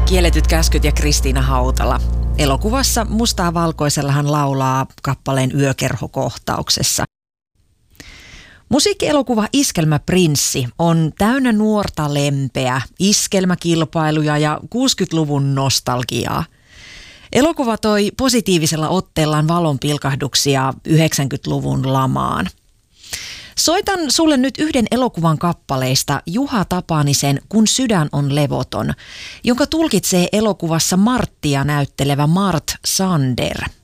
Kielletyt käskyt ja Kristiina Hautala. Elokuvassa Mustaa valkoisella hän laulaa kappaleen Yökerhokohtauksessa. Musiikkielokuva Iskelmäprinssi on täynnä nuorta lempeä, iskelmäkilpailuja ja 60-luvun nostalgiaa. Elokuva toi positiivisella otteellaan valonpilkahduksia 90-luvun lamaan. Soitan sulle nyt yhden elokuvan kappaleista Juha Tapanisen Kun sydän on levoton, jonka tulkitsee elokuvassa Marttia näyttelevä Mart Sander.